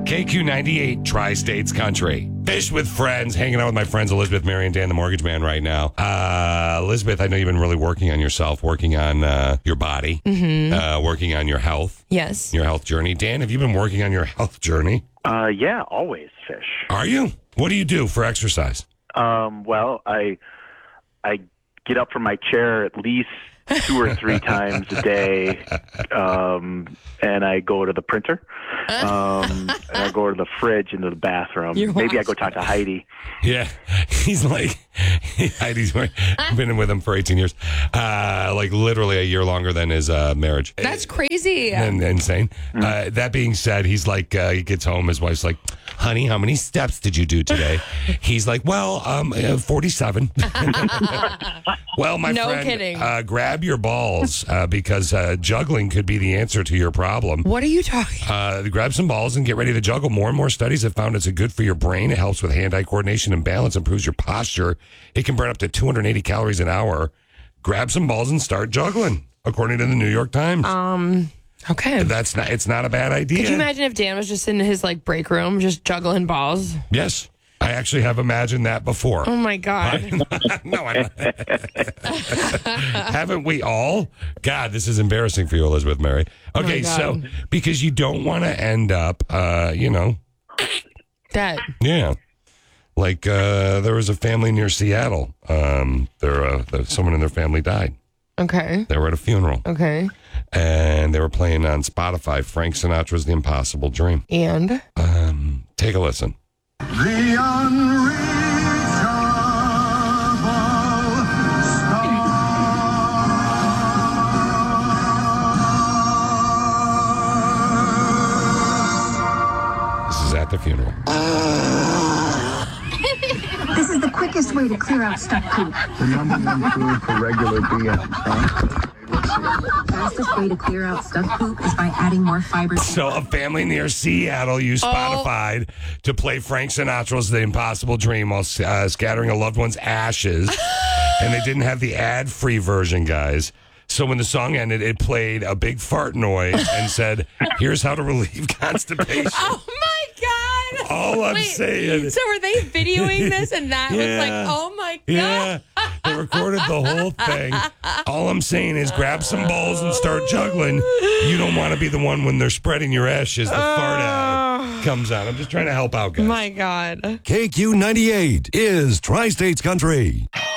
KQ98, Tri-States Country. Fish with Friends, hanging out with my friends Elizabeth, Mary, and Dan the Mortgage Man right now. Elizabeth, I know you've been really working on yourself, working on your body, working on your health. Yes. Your health journey. Dan, have you been working on your health journey? Yeah, always, Fish. Are you? What do you do for exercise? Well, I get up from my chair at least 2 or 3 times a day, and I go to the printer, and I go to the fridge, into the bathroom. Maybe I go talk to Heidi. Yeah, he's like, Heidi's been with him for 18 years, like literally a year longer than his marriage. That's crazy. And insane. That being said, he's like, he gets home, his wife's like, honey, how many steps did you do today? He's like, well, 47. Well, my No friend, kidding. grab your balls because juggling could be the answer to your problem. What are you talking? Grab some balls and get ready to juggle. More and more studies have found it's good for your brain. It helps with hand-eye coordination and balance, improves your posture. It can burn up to 280 calories an hour. Grab some balls and start juggling, according to the New York Times. Okay. It's not a bad idea. Could you imagine if Dan was just in his break room, just juggling balls? Yes. I actually have imagined that before. Oh my God. No, haven't we all? God, this is embarrassing for you, Elizabeth Mary. Okay, so because you don't want to end up, That. Yeah. Like there was a family near Seattle. Someone in their family died. Okay. They were at a funeral. Okay. And they were playing on Spotify Frank Sinatra's The Impossible Dream. And? Take a listen. The unreachable This is at the funeral. This is the quickest way to clear out stuck poop. The number 1 food for regular BS. Fastest way to clear out stuck poop is by adding more fiber. So a family near Seattle used Spotify to play Frank Sinatra's The Impossible Dream while scattering a loved one's ashes. And they didn't have the ad-free version, guys. So when the song ended, it played a big fart noise and said, here's how to relieve constipation. Oh my God. All I'm saying. So were they videoing this and that was like, oh my God. Yeah. They recorded the whole thing. All I'm saying is grab some balls and start juggling. You don't want to be the one when they're spreading your ashes, the fart out comes out. I'm just trying to help out, guys. My God. KQ98 is Tri-States Country.